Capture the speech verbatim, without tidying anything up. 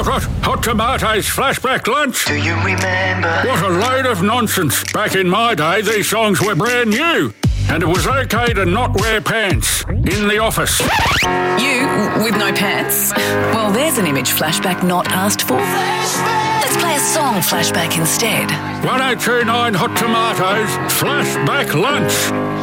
What? Hot Tomatoes flashback lunch? Do you remember? What a load of nonsense. Back in my day, these songs were brand new. And it was okay to not wear pants in the office. You, with no pants? Well, there's an image flashback not asked for. Let's play a song flashback instead. one oh two nine Hot Tomatoes flashback lunch.